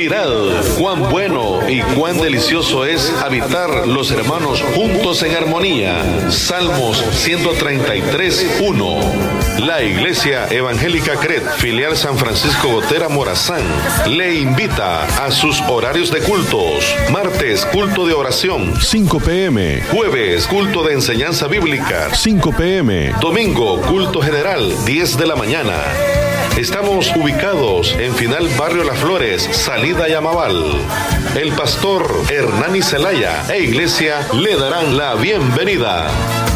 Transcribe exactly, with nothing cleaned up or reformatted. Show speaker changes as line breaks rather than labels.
Mirad cuán bueno y cuán delicioso es habitar los hermanos juntos en armonía. Salmos ciento treinta y tres, uno. La Iglesia Evangélica C R E D, filial San Francisco Gotera Morazán, le invita a sus horarios de cultos. Martes, culto de oración,
cinco p m
Jueves, culto de enseñanza bíblica,
cinco p m
Domingo, culto general, diez de la mañana. Estamos ubicados en Final Barrio Las Flores, salida Yamaval. El pastor Hernani Zelaya e Iglesia le darán la bienvenida.